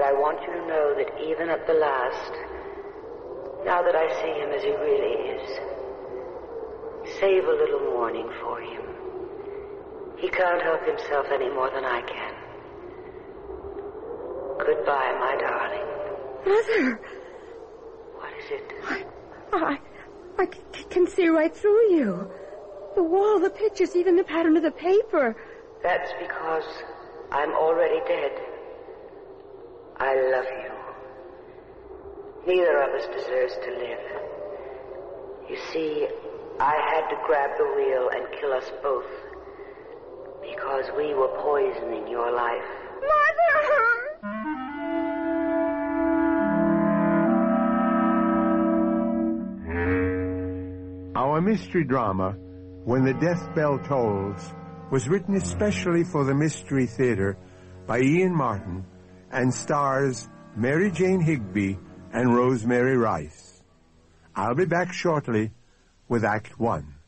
I want you to know that even at the last, now that I see him as he really is, save a little mourning for him. He can't help himself any more than I can. Goodbye, my darling. Mother! What is it? I can see right through you. The wall, the pictures, even the pattern of the paper. That's because I'm already dead. I love you. Neither of us deserves to live. You see, I had to grab the wheel and kill us both because we were poisoning your life. Mother! Our mystery drama, When the Death Bell Tolls, was written especially for the Mystery Theatre by Ian Martin and stars Mary Jane Higby and Rosemary Rice. I'll be back shortly with Act 1.